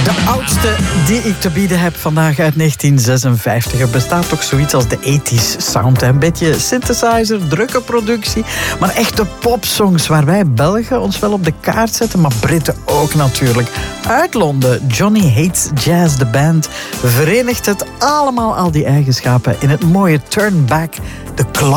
oudste die ik te bieden heb vandaag uit 1956. Er bestaat toch zoiets als de 80s sound. Een beetje synthesizer, drukke productie. Maar echte popsongs waar wij Belgen ons wel op de kaart zetten. Maar Britten ook natuurlijk. Uit Londen, Johnny Hates Jazz, de band, verenigt het allemaal al die eigenschappen in het mooie Turn Back the Clock.